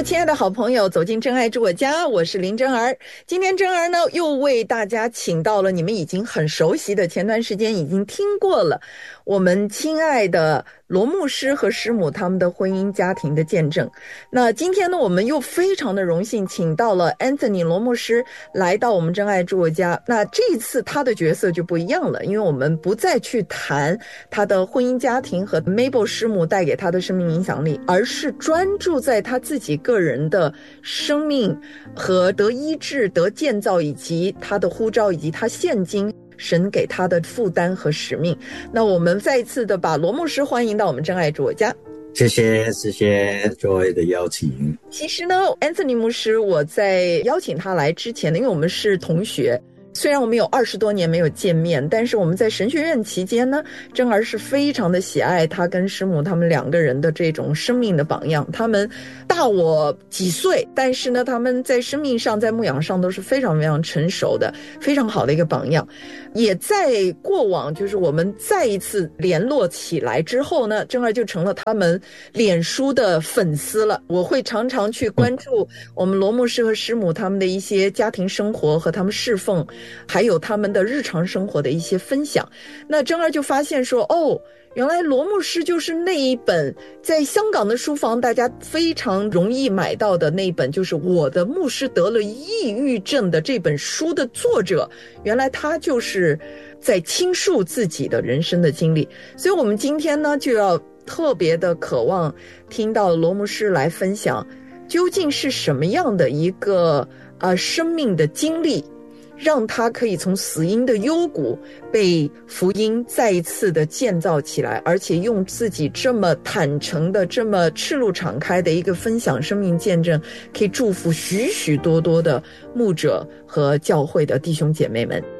亲爱的好朋友，走进真爱住我家，我是林真儿。今天真儿呢又为大家请到了你们已经很熟悉的，前段时间已经听过了，我们亲爱的罗牧师和师母他们的婚姻家庭的见证。那今天呢，我们又非常的荣幸请到了 Anthony 罗牧师来到我们真爱住我家。那这一次他的角色就不一样了，因为我们不再去谈他的婚姻家庭和 Mabel 师母带给他的生命影响力，而是专注在他自己个人的生命和得医治、得建造，以及他的呼召，以及他现今神给他的负担和使命。那我们再一次的把罗牧师欢迎到我们真爱住我家。 谢谢 Joy 的邀请。 其实呢 Anthony 牧师，我在邀请他来之前呢，因为我们是同学，虽然我们有20多年没有见面，但是我们在神学院期间呢，真儿是非常的喜爱他跟师母他们两个人的这种生命的榜样。他们大我几岁，但是呢他们在生命上在牧养上都是非常非常成熟的，非常好的一个榜样。也在过往就是我们再一次联络起来之后呢，真儿就成了他们脸书的粉丝了。我会常常去关注我们罗牧师和师母他们的一些家庭生活和他们侍奉，还有他们的日常生活的一些分享。那真儿就发现说，原来罗牧师就是那一本在香港的书房大家非常容易买到的那一本，就是我的牧师得了抑郁症的这本书的作者，原来他就是在倾诉自己的人生的经历。所以我们今天呢就要特别的渴望听到罗牧师来分享究竟是什么样的一个生命的经历，让他可以从死荫的幽谷被福音再一次的建造起来，而且用自己这么坦诚的这么赤露敞开的一个分享生命见证，可以祝福许许多多的牧者和教会的弟兄姐妹们。